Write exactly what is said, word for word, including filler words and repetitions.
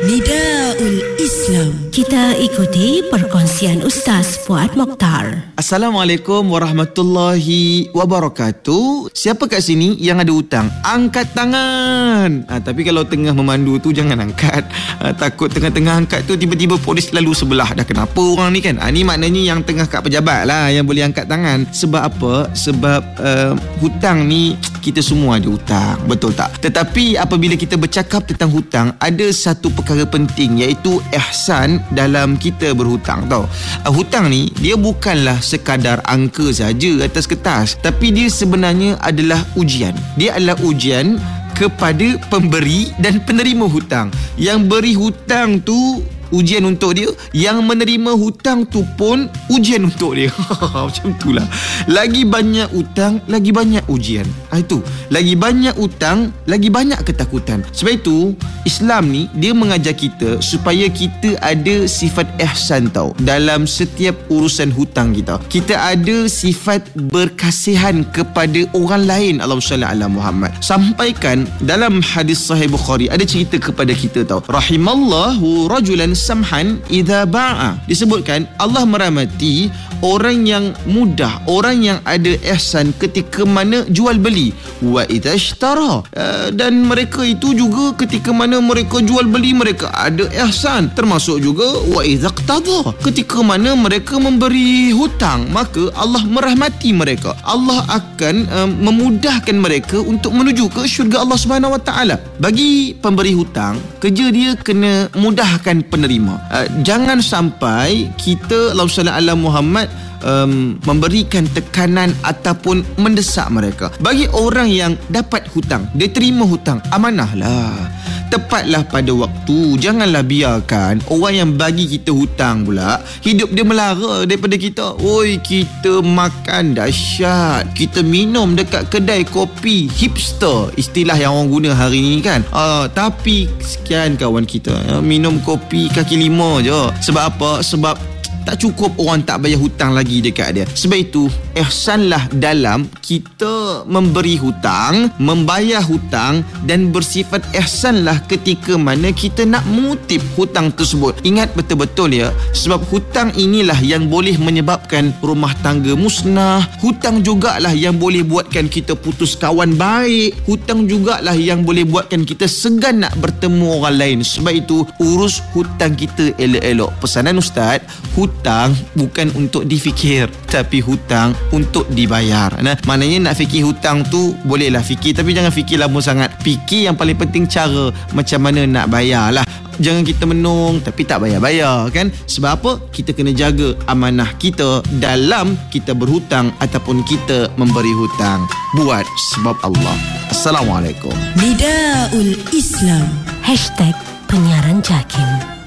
Nidaul Islam. Kita ikuti perkongsian Ustaz Fuad Mokhtar. Assalamualaikum warahmatullahi wabarakatuh. Siapa kat sini yang ada hutang? Angkat tangan. ha, Tapi kalau tengah memandu tu jangan angkat. ha, Takut tengah-tengah angkat tu tiba-tiba polis lalu sebelah. Dah kenapa orang ni kan? ha, Ni maknanya yang tengah kat pejabat lah yang boleh angkat tangan. Sebab apa? Sebab uh, hutang ni kita semua ada hutang, betul tak? Tetapi apabila kita bercakap tentang hutang, ada satu perkara penting, iaitu ihsan dalam kita berhutang, tau. Uh, hutang ni dia bukanlah sekadar angka saja atas kertas, tapi dia sebenarnya adalah ujian. Dia adalah ujian kepada pemberi dan penerima hutang. Yang beri hutang tu ujian untuk dia, yang menerima hutang tu pun ujian untuk dia. Macam itulah. Lagi banyak hutang, lagi banyak ujian. ha, Itu lagi banyak hutang, lagi banyak ketakutan. Sebab itu Islam ni dia mengajar kita supaya kita ada sifat ihsan, tau. Dalam setiap urusan hutang kita, kita ada sifat berkasihan kepada orang lain. Allahumma salli ala Muhammad. Sampaikan dalam hadis Sahih Bukhari, ada cerita kepada kita, tau. Rahimallahu rajulan samhan idza ba'a. Disebutkan Allah merahmati orang yang mudah, orang yang ada ihsan ketika mana jual beli. Wa idza ishtara, uh, dan mereka itu juga ketika mana mereka jual beli, mereka ada ihsan. Termasuk juga wa idza iqtada, ketika mana mereka memberi hutang, maka Allah merahmati mereka. Allah akan uh, memudahkan mereka untuk menuju ke syurga Allah Subhanahu Wa Taala. Bagi pemberi hutang, kerja dia kena mudahkan penerima. Uh, jangan sampai kita, Allahumma salli ala Muhammad, um, memberikan tekanan ataupun mendesak mereka. Bagi orang yang dapat hutang, dia terima hutang, amanahlah, tepatlah pada waktu. Janganlah biarkan orang yang bagi kita hutang pula hidup dia melara daripada kita. Oi, kita makan dahsyat, kita minum dekat kedai kopi hipster, istilah yang orang guna hari ni kan. uh, Tapi sekian kawan kita uh, minum kopi kaki lima je. Sebab apa? Sebab tak cukup orang tak bayar hutang lagi dekat dia. Sebab itu ihsanlah dalam kita memberi hutang, membayar hutang, dan bersifat ihsanlah ketika mana kita nak mengutip hutang tersebut. Ingat betul-betul ya, sebab hutang inilah yang boleh menyebabkan rumah tangga musnah. Hutang jugalah yang boleh buatkan kita putus kawan baik. Hutang jugalah yang boleh buatkan kita segan nak bertemu orang lain. Sebab itu urus hutang kita elok-elok. Pesanan Ustaz, hutang hutang bukan untuk difikir, tapi hutang untuk dibayar. Nah, maknanya nak fikir hutang tu bolehlah fikir, tapi jangan fikir lama sangat. Fikir yang paling penting cara macam mana nak bayar lah. Jangan kita menung tapi tak bayar-bayar kan. Sebab apa? Kita kena jaga amanah kita dalam kita berhutang ataupun kita memberi hutang. Buat sebab Allah. Assalamualaikum. Nidaul Islam. Hashtag Penyiaran Jakim.